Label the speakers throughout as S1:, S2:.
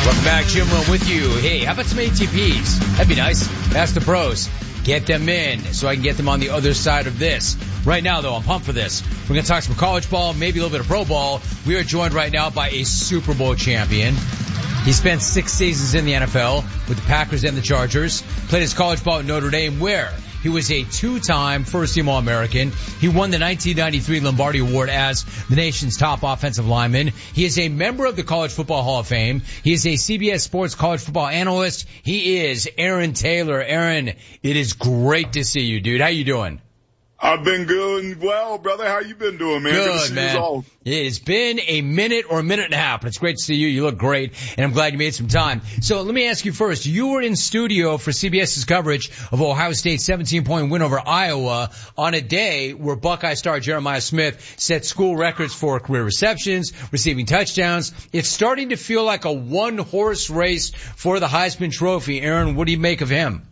S1: Welcome back, Jim Rome with you. Hey, how about some ATPs? That'd be nice. Ask the pros. Get them in so I can get them on the other side of this. Right now, though, I'm pumped for this. We're going to talk some college ball, maybe a little bit of pro ball. We are joined right now by a Super Bowl champion. He spent 6 seasons in the NFL with the Packers and the Chargers. Played his college ball at Notre Dame, where he was a two-time first-team All-American. He won the 1993 Lombardi Award as the nation's top offensive lineman. He is a member of the College Football Hall of Fame. He is a CBS Sports college football analyst. He is Aaron Taylor. Aaron, it is great to see you, dude. How you doing?
S2: I've been good. Well, brother, how you been doing, man?
S1: Good
S2: to see
S1: man.
S2: You all.
S1: It has been a minute or a minute and a half, but it's great to see you. You look great, and I'm glad you made some time. So let me ask you first. You were in studio for CBS's coverage of Ohio State's 17-point win over Iowa on a day where Buckeye star Jeremiah Smith set school records for career receptions, receiving touchdowns. It's starting to feel like a one-horse race for the Heisman Trophy. Aaron, what do you make of him?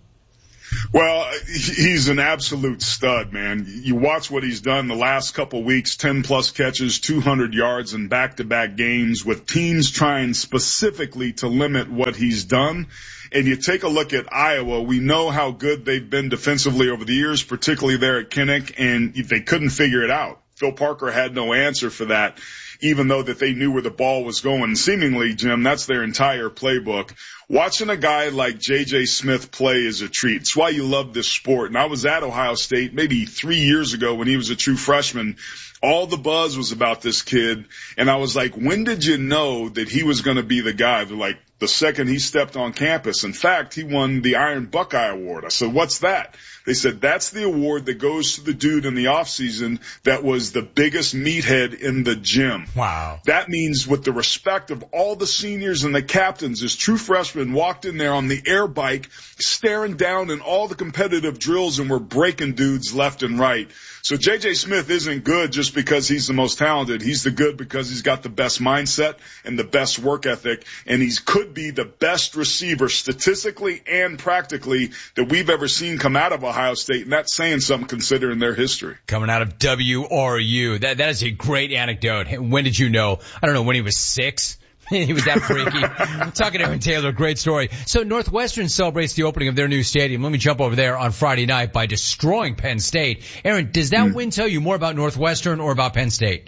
S2: Well, he's an absolute stud, man. You watch what he's done the last couple weeks, 10-plus catches, 200 yards in back-to-back games with teams trying specifically to limit what he's done. And you take a look at Iowa, we know how good they've been defensively over the years, particularly there at Kinnick, and they couldn't figure it out. Phil Parker had no answer for that, even though that they knew where the ball was going. Seemingly, Jim, that's their entire playbook. Watching a guy like J.J. Smith play is a treat. It's why you love this sport. And I was at Ohio State maybe 3 years ago when he was a true freshman. All the buzz was about this kid. And I was like, when did you know that he was going to be the guy? They're like, the second he stepped on campus. In fact, he won the Iron Buckeye Award. I said, what's that? They said, that's the award that goes to the dude in the offseason that was the biggest meathead in the gym.
S1: Wow.
S2: That means with the respect of all the seniors and the captains, this true freshman walked in there on the air bike, staring down in all the competitive drills and were breaking dudes left and right. So J.J. Smith isn't good just because he's the most talented. He's the good because he's got the best mindset and the best work ethic, and he could be the best receiver statistically and practically that we've ever seen come out of Ohio State, and that's saying something considering their history.
S1: Coming out of WRU. That is a great anecdote. When did you know? I don't know, when he was 6? He was that freaky. Talking to Aaron Taylor, great story. So Northwestern celebrates the opening of their new stadium. Let me jump over there on Friday night by destroying Penn State. Aaron, does that win tell you more about Northwestern or about Penn State?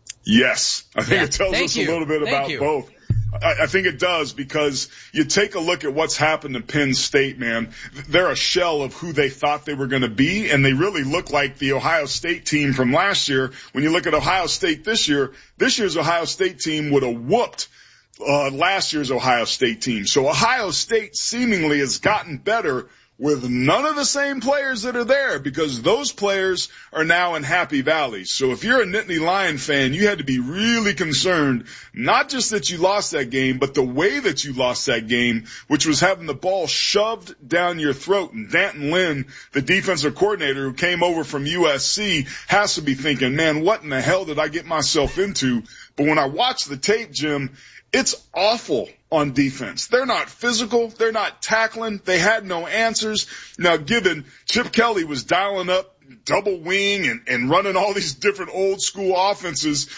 S2: Yes. I think it tells us a little bit about both. I think it does, because you take a look at what's happened to Penn State, man. They're a shell of who they thought they were going to be, and they really look like the Ohio State team from last year. When you look at Ohio State this year's Ohio State team would have whooped last year's Ohio State team. So Ohio State seemingly has gotten better with none of the same players that are there, because those players are now in Happy Valley. So if you're a Nittany Lion fan, you had to be really concerned, not just that you lost that game, but the way that you lost that game, which was having the ball shoved down your throat. And Danton Lynn, the defensive coordinator who came over from USC, has to be thinking, man, what in the hell did I get myself into? But when I watch the tape, Jim, it's awful on defense. They're not physical. They're not tackling. They had no answers. Now, given Chip Kelly was dialing up double wing and running all these different old school offenses,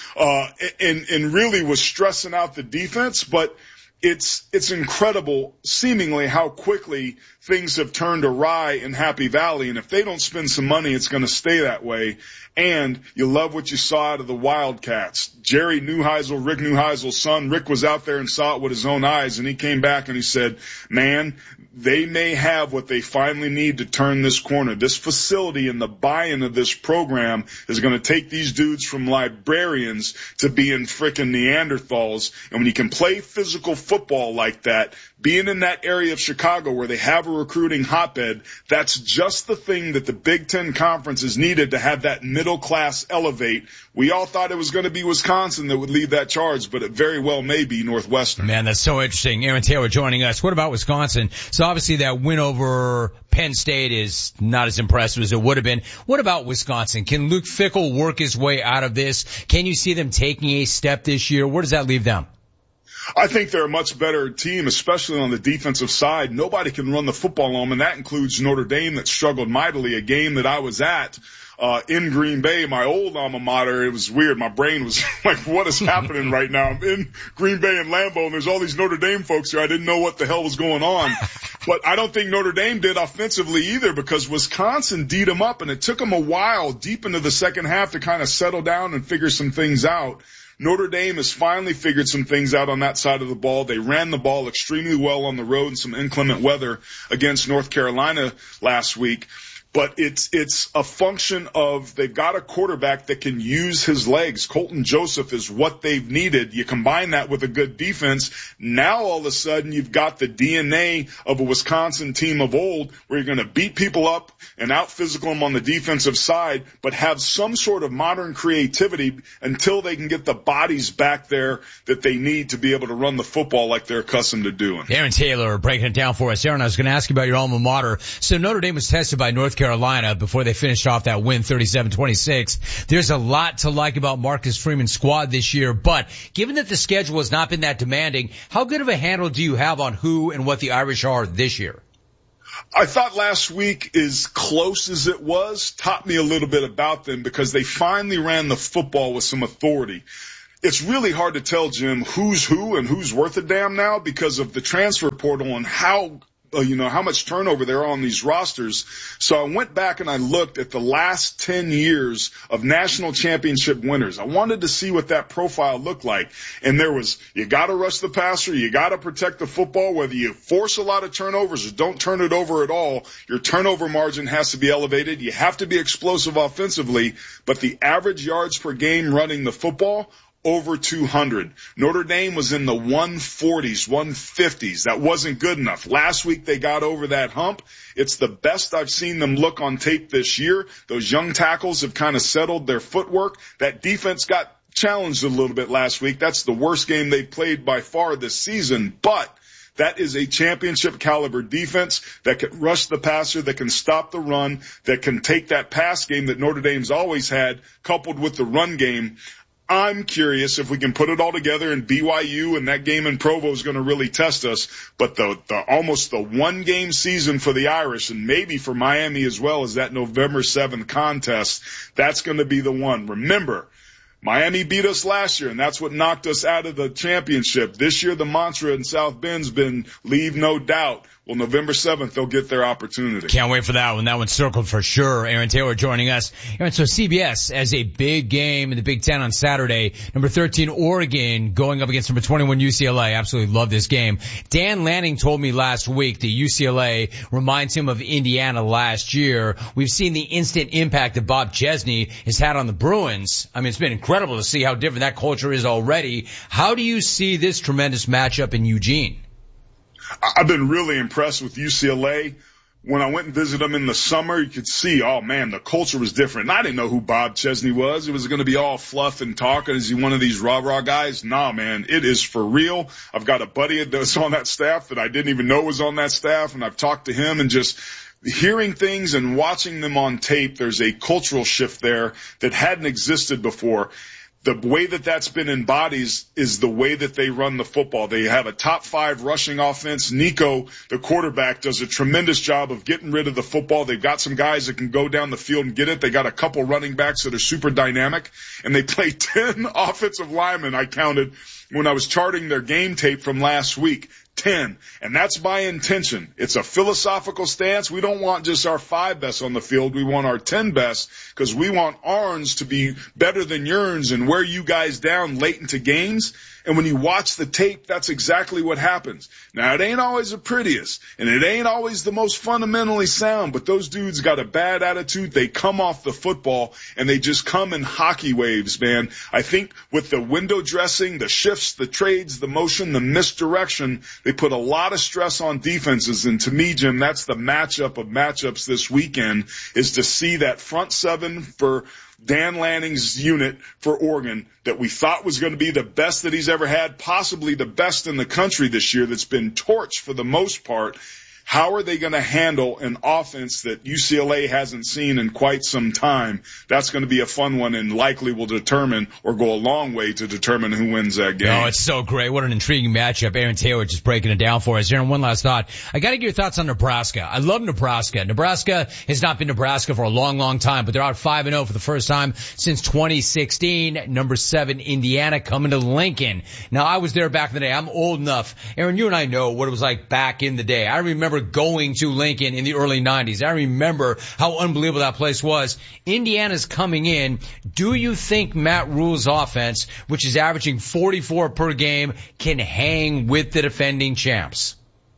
S2: and really was stressing out the defense, but it's incredible seemingly how quickly things have turned awry in Happy Valley. And if they don't spend some money, it's going to stay that way. And you love what you saw out of the Wildcats. Jerry Neuheisel, Rick Neuheisel's son, Rick was out there and saw it with his own eyes, and he came back and he said, man, they may have what they finally need to turn this corner. This facility and the buy-in of this program is going to take these dudes from librarians to being frickin' Neanderthals. And when you can play physical football like that, being in that area of Chicago where they have a recruiting hotbed, that's just the thing that the Big Ten Conference is needed to have that middle class elevate. We all thought it was going to be Wisconsin that would lead that charge, but it very well may be Northwestern.
S1: Man, that's so interesting. Aaron Taylor joining us. What about Wisconsin? So obviously that win over Penn State is not as impressive as it would have been. What about Wisconsin? Can Luke Fickell work his way out of this? Can you see them taking a step this year? Where does that leave them?
S2: I think they're a much better team, especially on the defensive side. Nobody can run the football on them, and that includes Notre Dame that struggled mightily, a game that I was at. in Green Bay, my old alma mater. It was weird. My brain was like, what is happening right now? I'm in Green Bay and Lambeau, and there's all these Notre Dame folks here. I didn't know what the hell was going on. But I don't think Notre Dame did offensively either, because Wisconsin D'd them up, and it took them a while deep into the second half to kind of settle down and figure some things out. Notre Dame has finally figured some things out on that side of the ball. They ran the ball extremely well on the road in some inclement weather against North Carolina last week. But it's a function of they've got a quarterback that can use his legs. Colton Joseph is what they've needed. You combine that with a good defense. Now all of a sudden you've got the DNA of a Wisconsin team of old, where you're going to beat people up and out physical them on the defensive side, but have some sort of modern creativity until they can get the bodies back there that they need to be able to run the football like they're accustomed to doing.
S1: Aaron Taylor breaking it down for us. Aaron, I was going to ask you about your alma mater. So Notre Dame was tested by North Carolina before they finished off that win 37-26. There's a lot to like about Marcus Freeman's squad this year, but given that the schedule has not been that demanding, how good of a handle do you have on who and what the Irish are this year?
S2: I thought last week, as close as it was, taught me a little bit about them, because they finally ran the football with some authority. It's really hard to tell, Jim, who's who and who's worth a damn now because of the transfer portal and how much turnover there are on these rosters. So I went back and I looked at the last 10 years of national championship winners. I wanted to see what that profile looked like. And there was, you gotta rush the passer, you gotta protect the football, whether you force a lot of turnovers or don't turn it over at all, your turnover margin has to be elevated. You have to be explosive offensively, but the average yards per game running the football, over 200. Notre Dame was in the 140s, 150s. That wasn't good enough. Last week they got over that hump. It's the best I've seen them look on tape this year. Those young tackles have kind of settled their footwork. That defense got challenged a little bit last week. That's the worst game they've played by far this season, but that is a championship caliber defense that can rush the passer, that can stop the run, that can take that pass game that Notre Dame's always had, coupled with the run game. I'm curious if we can put it all together, and BYU and that game in Provo is going to really test us. But the almost the one game season for the Irish, and maybe for Miami as well, is that November 7th contest. That's going to be the one. Remember, Miami beat us last year, and that's what knocked us out of the championship. This year, the mantra in South Bend's been leave no doubt. Well, November 7th, they'll get their opportunity.
S1: Can't wait for that one. That one's circled for sure. Aaron Taylor joining us. Aaron, so CBS has a big game in the Big Ten on Saturday. Number 13, Oregon, going up against number 21, UCLA. Absolutely love this game. Dan Lanning told me last week that UCLA reminds him of Indiana last year. We've seen the instant impact that Bob Chesney has had on the Bruins. I mean, it's been incredible to see how different that culture is already. How do you see this tremendous matchup in Eugene?
S2: I've been really impressed with UCLA. When I went and visited them in the summer, you could see, oh man, the culture was different. And I didn't know who Bob Chesney was. It was going to be all fluff and talk. Is he one of these rah-rah guys? Nah, man, it is for real. I've got a buddy that's on that staff that I didn't even know was on that staff, and I've talked to him, and just hearing things and watching them on tape, there's a cultural shift there that hadn't existed before. The way that that's been embodied is the way that they run the football. They have a top 5 rushing offense. Nico, the quarterback, does a tremendous job of getting rid of the football. They've got some guys that can go down the field and get it. They got a couple running backs that are super dynamic. And they play 10 offensive linemen, I counted, when I was charting their game tape from last week. 10. And that's by intention. It's a philosophical stance. We don't want just our 5 best on the field. We want our 10 best, because we want ours to be better than yours and wear you guys down late into games. And when you watch the tape, that's exactly what happens. Now, it ain't always the prettiest, and it ain't always the most fundamentally sound, but those dudes got a bad attitude. They come off the football, and they just come in hockey waves, man. I think with the window dressing, the shifts, the trades, the motion, the misdirection, they put a lot of stress on defenses. And to me, Jim, that's the matchup of matchups this weekend, is to see that front 7 for Dan Lanning's unit for Oregon that we thought was going to be the best that he's ever had, possibly the best in the country this year, that's been torched for the most part. How are they going to handle an offense that UCLA hasn't seen in quite some time? That's going to be a fun one and likely will determine or go a long way to determine who wins that game.
S1: Oh, it's so great. What an intriguing matchup. Aaron Taylor just breaking it down for us. Aaron, one last thought. I got to get your thoughts on Nebraska. I love Nebraska. Nebraska has not been Nebraska for a long, long time, but they're out 5-0 for the first time since 2016. Number 7, Indiana, coming to Lincoln. Now, I was there back in the day. I'm old enough. Aaron, you and I know what it was like back in the day. I remember going to Lincoln in the early 90s. I remember how unbelievable that place was. Indiana's coming in. Do you think Matt Rhule's offense, which is averaging 44 per game, can hang with the defending champs?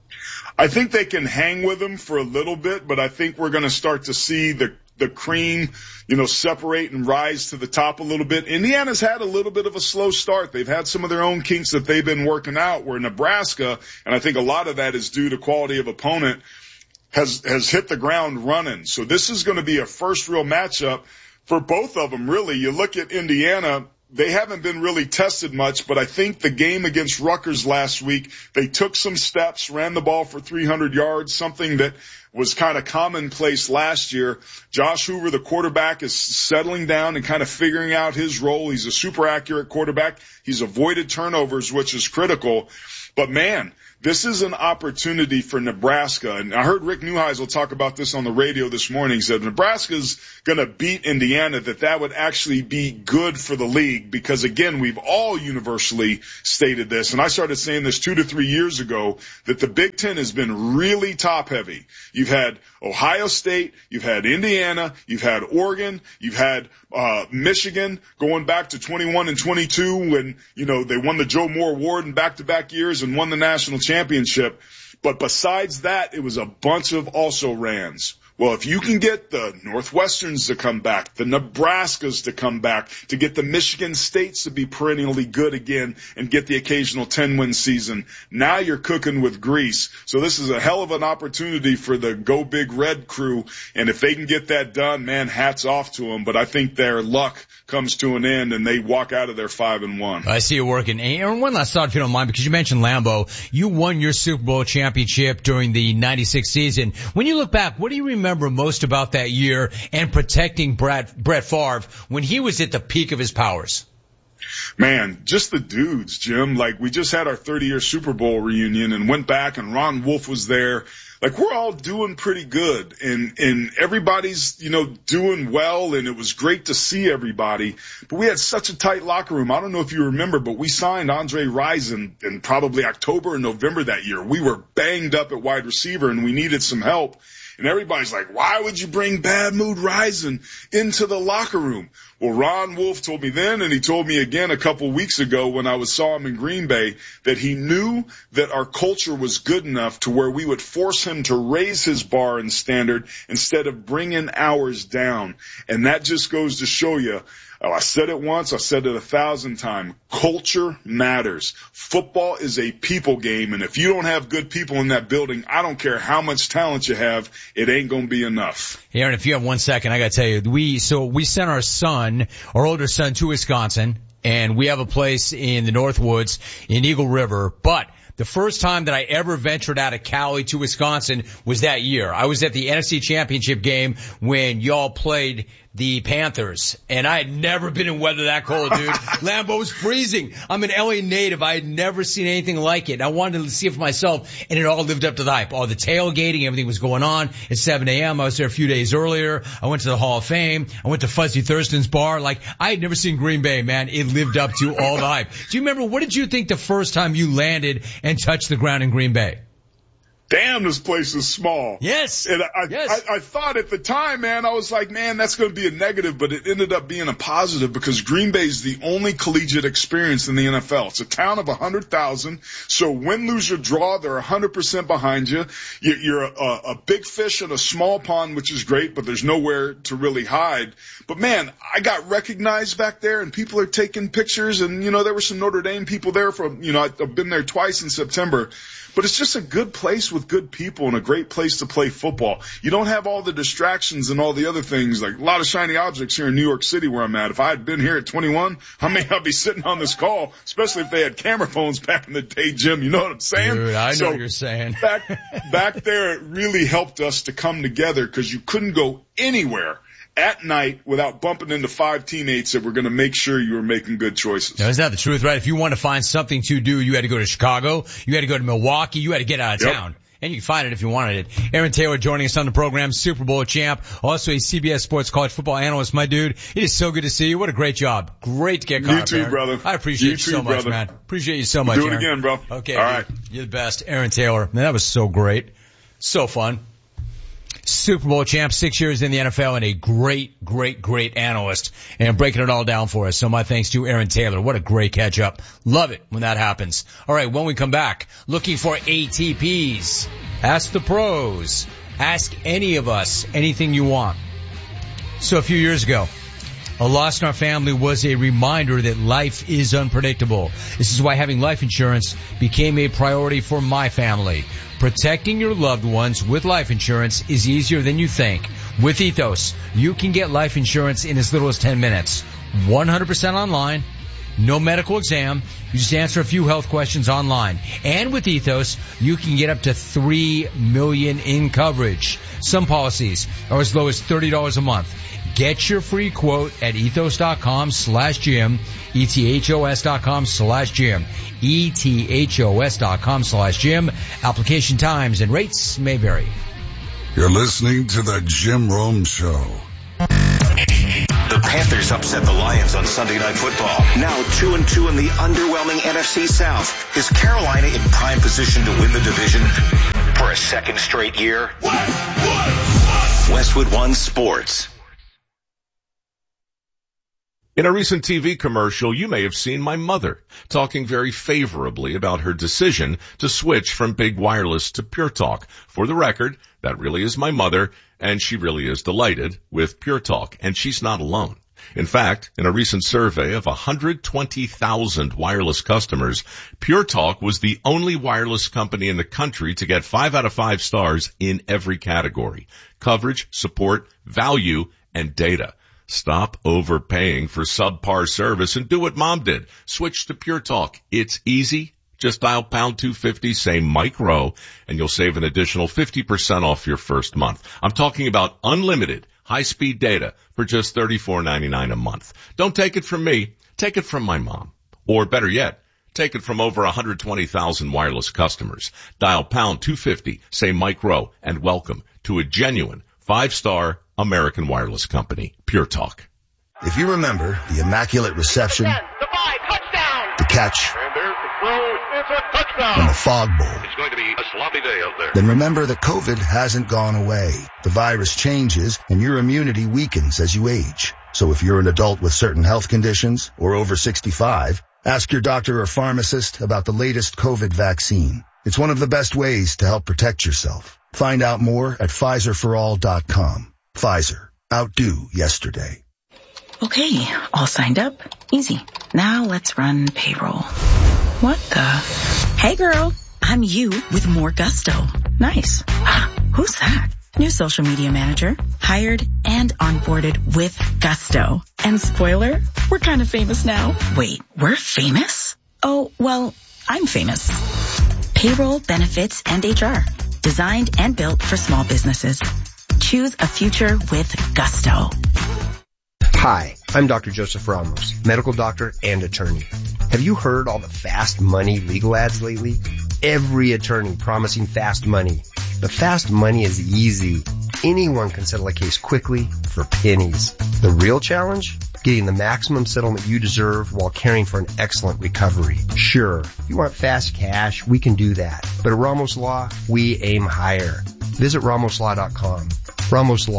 S2: I think they can hang with them for a little bit, but I think we're going to start to see the cream, separate and rise to the top a little bit. Indiana's had a little bit of a slow start. They've had some of their own kinks that they've been working out, where Nebraska, and I think a lot of that is due to quality of opponent, has hit the ground running. So this is going to be a first real matchup for both of them, really. You look at Indiana, they haven't been really tested much, but I think the game against Rutgers last week, they took some steps, ran the ball for 300 yards, something that was kind of commonplace last year. Josh Hoover, the quarterback, is settling down and kind of figuring out his role. He's a super accurate quarterback. He's avoided turnovers, which is critical. But man, this is an opportunity for Nebraska. And I heard Rick Neuheisel talk about this on the radio this morning. He said Nebraska's going to beat Indiana, that would actually be good for the league because, again, we've all universally stated this. And I started saying this 2 to 3 years ago, that the Big Ten has been really top-heavy. You've had Ohio State, you've had Indiana, you've had Oregon, you've had Michigan going back to 21 and 22 when, they won the Joe Moore Award in back-to-back years and won the national championship. But besides that, it was a bunch of also-rans. Well, if you can get the Northwesterns to come back, the Nebraskas to come back, to get the Michigan States to be perennially good again and get the occasional 10-win season, now you're cooking with grease. So this is a hell of an opportunity for the Go Big Red crew. And if they can get that done, man, hats off to them. But I think their luck comes to an end and they walk out of there 5-1.
S1: I see it working. Aaron, one last thought, if you don't mind, because you mentioned Lambeau. You won your Super Bowl championship during the 96 season. When you look back, what do you remember most about that year and protecting Brett Favre when he was at the peak of his powers?
S2: Man, just the dudes, Jim. Like, we just had our 30-year Super Bowl reunion and went back, and Ron Wolf was there. Like, we're all doing pretty good, and everybody's, doing well, and it was great to see everybody. But we had such a tight locker room. I don't know if you remember, but we signed Andre Rison in probably October and November that year. We were banged up at wide receiver, and we needed some help. And everybody's like, why would you bring Bad Mood Rison into the locker room? Well, Ron Wolf told me then, and he told me again a couple weeks ago when I saw him in Green Bay, that he knew that our culture was good enough to where we would force him to raise his bar and standard instead of bringing ours down. And that just goes to show you, I said it once, I said it 1,000 times. Culture matters. Football is a people game, and if you don't have good people in that building, I don't care how much talent you have, it ain't gonna be enough.
S1: Aaron, if you have 1 second, I gotta tell you, we sent our older son to Wisconsin, and we have a place in the Northwoods in Eagle River, but the first time that I ever ventured out of Cali to Wisconsin was that year. I was at the NFC Championship game when y'all played the Panthers, and I had never been in weather that cold, dude. Lambeau was freezing. I'm an LA native. I had never seen anything like it. I wanted to see it for myself, and it all lived up to the hype. All the tailgating, everything was going on at 7 a.m. I was there a few days earlier. I went to the Hall of Fame. I went to Fuzzy Thurston's bar. Like, I had never seen Green Bay, man. It lived up to all the hype. Do you remember, what did you think the first time you landed and touched the ground in Green Bay?
S2: Damn, this place is small.
S1: Yes.
S2: And I thought at the time, man, I was like, man, that's going to be a negative, but it ended up being a positive because Green Bay is the only collegiate experience in the NFL. It's a town of 100,000. So win, lose, or draw, they're 100% behind you. You're a big fish in a small pond, which is great, but there's nowhere to really hide. But man, I got recognized back there and people are taking pictures and, there were some Notre Dame people there from, I've been there twice in September. But it's just a good place with with good people and a great place to play football. You don't have all the distractions and all the other things, like a lot of shiny objects here in New York City where I'm at. If I had been here at 21, I may not be sitting on this call, especially if they had camera phones back in the day, Jim. You know what I'm saying?
S1: Dude, I know what you're saying.
S2: Back there, it really helped us to come together because you couldn't go anywhere at night without bumping into 5 teammates that were going to make sure you were making good choices.
S1: Now, isn't that the truth, right? If you want to find something to do, you had to go to Chicago, you had to go to Milwaukee, you had to get out of town. And you can find it if you wanted it. Aaron Taylor joining us on the program, Super Bowl champ, also a CBS Sports college football analyst. My dude, it is so good to see you. What a great job. Great to get caught up,
S2: You too,
S1: Aaron.
S2: brother.
S1: I appreciate you so much, man. Appreciate you so much,
S2: Do it
S1: Aaron.
S2: again, bro.
S1: Okay.
S2: All right.
S1: You're the best. Aaron Taylor. Man, that was so great. So fun. Super Bowl champ, 6 years in the NFL, and a great analyst, and breaking it all down for us. So my thanks to Aaron Taylor. What a great catch up. Love it when that happens. All right, when we come back, looking for ATPs. Ask the pros. Ask any of us anything you want. So a few years ago, a loss in our family was a reminder that life is unpredictable. This is why having life insurance became a priority for my family. Protecting your loved ones with life insurance is easier than you think. With Ethos, you can get life insurance in as little as 10 minutes. 100% online. No medical exam. You just answer a few health questions online. And with Ethos, you can get up to $3 million in coverage. Some policies are as low as $30 a month. Get your free quote at ethos.com/Jim, ethos.com/Jim, ethos.com/Jim. Application times and rates may vary.
S3: You're listening to the Jim Rome Show.
S4: The Panthers upset the Lions on Sunday Night Football. Now 2-2 in the underwhelming NFC South. Is Carolina in prime position to win the division for a second straight year? Westwood One Sports.
S5: In a recent TV commercial, you may have seen my mother talking very favorably about her decision to switch from Big Wireless to Pure Talk. For the record, that really is my mother, and she really is delighted with Pure Talk, and she's not alone. In fact, in a recent survey of 120,000 wireless customers, Pure Talk was the only wireless company in the country to get 5 out of 5 stars in every category: coverage, support, value, and data. Stop overpaying for subpar service and do what Mom did. Switch to Pure Talk. It's easy. Just dial pound 250, say Mike Rowe, and you'll save an additional 50% off your first month. I'm talking about unlimited high-speed data for just $34.99 a month. Don't take it from me. Take it from my mom. Or better yet, take it from over 120,000 wireless customers. Dial pound 250, say Mike Rowe, and welcome to a genuine 5-star American wireless company, Pure Talk.
S6: If you remember the immaculate reception, the catch, and the fog bowl,
S7: it's going to be a sloppy day out there.
S6: Then remember that COVID hasn't gone away. The virus changes and your immunity weakens as you age. So if you're an adult with certain health conditions or over 65, ask your doctor or pharmacist about the latest COVID vaccine. It's one of the best ways to help protect yourself. Find out more at PfizerForAll.com. Pfizer. Outdo yesterday.
S8: Okay, all signed up. Easy. Now let's run payroll. What the? Hey girl, I'm you with more gusto. Nice. Who's that? New social media manager. Hired and onboarded with gusto. And spoiler, we're kind of famous now. Wait, we're famous? Oh, well, I'm famous. Payroll, benefits, and HR. Designed and built for small businesses. Choose a future with gusto.
S9: Hi, I'm Dr. Joseph Ramos, medical doctor and attorney. Have you heard all the fast money legal ads lately? Every attorney promising fast money. But fast money is easy. Anyone can settle a case quickly for pennies. The real challenge? Getting the maximum settlement you deserve while caring for an excellent recovery. Sure, if you want fast cash, we can do that. But at Ramos Law, we aim higher. Visit RamosLaw.com. Ramos Law.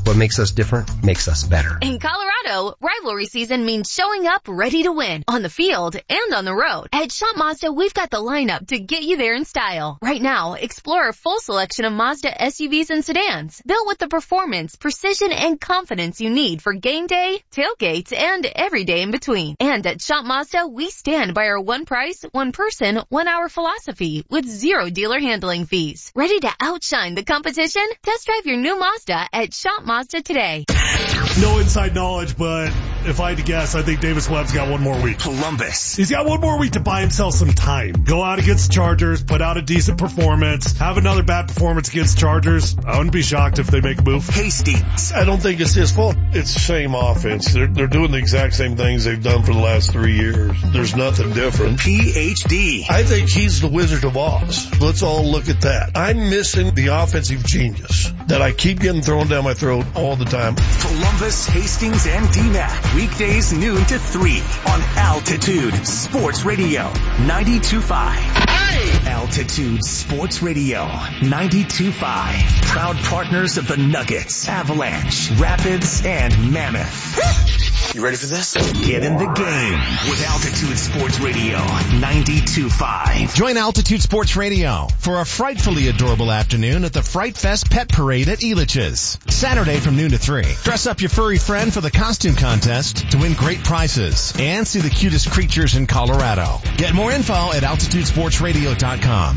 S9: What makes us different makes us better.
S10: In Colorado, rivalry season means showing up ready to win on the field and on the road. At Shop Mazda, we've got the lineup to get you there in style. Right now, explore a full selection of Mazda SUVs and sedans built with the performance, precision, and confidence you need for game day, tailgates, and every day in between. And at Shop Mazda, we stand by our one price, one person, 1 hour philosophy with 0 dealer handling fees. Ready to outshine the competition? Test drive your new Mazda at Shop Mazda today.
S11: No inside knowledge, but if I had to guess, I think Davis Webb's got one more week.
S4: Columbus.
S11: He's got one more week to buy himself some time. Go out against the Chargers, put out a decent performance, have another bad performance against Chargers. I wouldn't be shocked if they make a move.
S4: Hastings.
S12: I don't think it's his fault. It's the same offense. They're doing the exact same things they've done for the last 3 years. There's nothing different.
S4: PhD.
S12: I think he's the Wizard of Oz. Let's all look at that. I'm missing the offensive genius that I keep getting thrown down my throat all the time.
S4: Columbus, Hastings, and DMAC. Weekdays noon to 3 on Altitude Sports Radio 92.5. Hey! Altitude Sports Radio 92.5. Proud partners of the Nuggets, Avalanche, Rapids, and Mammoth.
S13: You ready for this?
S4: Get in the game with Altitude Sports Radio 92.5.
S14: Join Altitude Sports Radio for a frightfully adorable afternoon at the Fright Fest Pet Parade at Elitch's. Saturday from noon to 3. Dress up your furry friend for the costume contest to win great prizes and see the cutest creatures in Colorado. Get more info at AltitudeSportsRadio.com.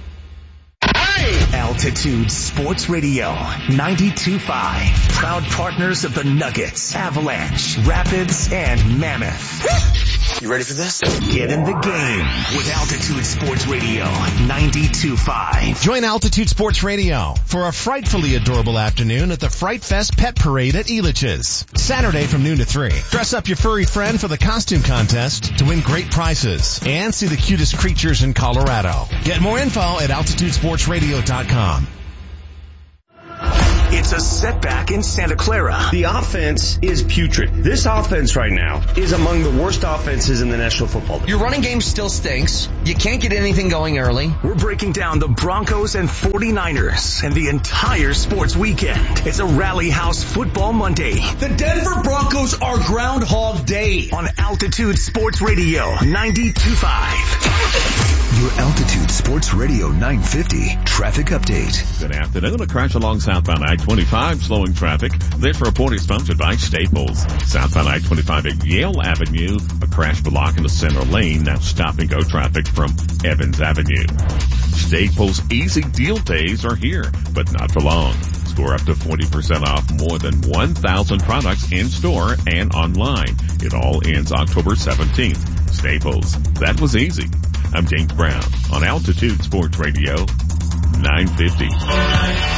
S4: Altitude Sports Radio 92.5. Proud partners of the Nuggets, Avalanche, Rapids, and Mammoth.
S13: You ready for this?
S4: Get in the game with Altitude Sports Radio 92.5.
S14: Join Altitude Sports Radio for a frightfully adorable afternoon at the Fright Fest Pet Parade at Elitch's. Saturday from noon to 3. Dress up your furry friend for the costume contest to win great prizes and see the cutest creatures in Colorado. Get more info at AltitudeSportsRadio.com.
S4: It's a setback in Santa Clara.
S15: The offense is putrid. This offense right now is among the worst offenses in the National Football League.
S16: Your running game still stinks. You can't get anything going early.
S4: We're breaking down the Broncos and 49ers and the entire sports weekend. It's a Rally House Football Monday.
S17: The Denver Broncos are Groundhog Day.
S4: On Altitude Sports Radio 92.5.
S18: Your Altitude Sports Radio 950 traffic update.
S19: Good afternoon. A crash along southbound I-25, slowing traffic. This report is sponsored by Staples. Southbound I-25 at Yale Avenue, a crash block in the center lane. Now stop and go traffic from Evans Avenue. Staples Easy Deal Days are here, but not for long. Score up to 40% off more than 1,000 products in store and online. It all ends October 17th. Staples. That was easy. I'm James Brown on Altitude Sports Radio 950.